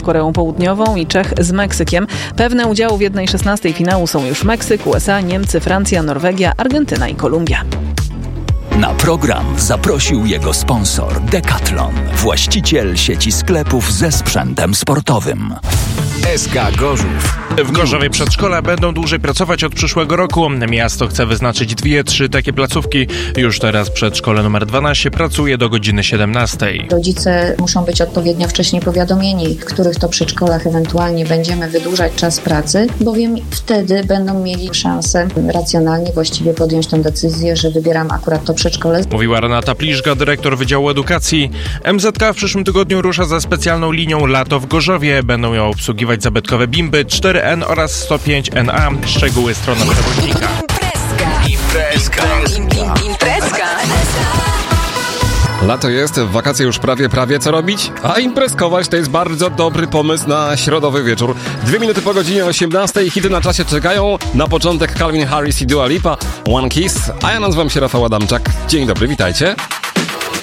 Koreą Południową i Czech z Meksykiem. Pewne udziału w 1/16 finału są już Meksyk, USA, Niemcy, Francja, Norwegia, Argentyna i Kolumbia. Na program zaprosił jego sponsor Decathlon, właściciel sieci sklepów ze sprzętem sportowym. SK Gorzów. W Gorzowie przedszkola będą dłużej pracować od przyszłego roku. Miasto chce wyznaczyć 2-3 takie placówki. Już teraz przedszkole numer 12 pracuje do godziny 17. Rodzice muszą być odpowiednio wcześniej powiadomieni, w których to przedszkolach ewentualnie będziemy wydłużać czas pracy, bowiem wtedy będą mieli szansę racjonalnie, właściwie podjąć tę decyzję, że wybieram akurat to przedszkole. Mówiła Renata Pliszga, dyrektor Wydziału Edukacji. MZK w przyszłym tygodniu rusza ze specjalną linią Lato w Gorzowie. Będą ją obsługiwać zabytkowe bimby 4N oraz 105NA. Szczegóły strona przewodnika. Imprezka. Lato jest, wakacje już prawie. Co robić? A imprezkować to jest bardzo dobry pomysł na środowy wieczór. 2 minuty po godzinie 18. Hity na czasie czekają. Na początek Calvin Harris i Dua Lipa, One Kiss. A ja nazywam się Rafał Adamczak. Dzień dobry, witajcie.